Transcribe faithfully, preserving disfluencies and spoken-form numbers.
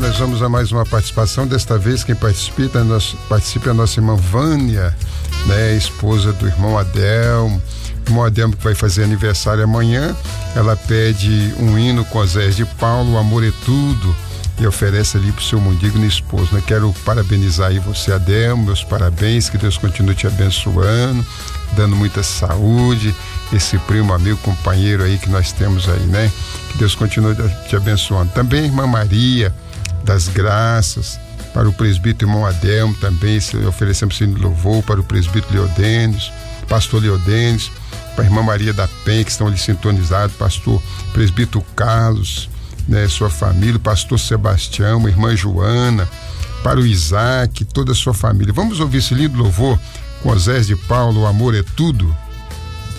nós vamos a mais uma participação. Desta vez quem participa, nós, participa é a nossa irmã Vânia, né, esposa do irmão Adelmo. O irmão Adelmo que vai fazer aniversário amanhã. Ela pede um hino com Osés de Paulo, O Amor é Tudo, e oferece ali pro seu mundigno esposo, né? Quero parabenizar aí você, Adelmo, meus parabéns, que Deus continue te abençoando, dando muita saúde, esse primo, amigo, companheiro aí que nós temos aí, né? Que Deus continue te abençoando. Também a irmã Maria das Graças, para o presbítero irmão Adelmo também, oferecemos sino de louvor para o presbítero Leodênios, pastor Leodênios, para a irmã Maria da Penha, que estão ali sintonizados, pastor presbítero Carlos, né, sua família, pastor Sebastião, irmã Joana, para o Isaac, toda a sua família. Vamos ouvir esse lindo louvor com Osés de Paulo, O Amor é Tudo.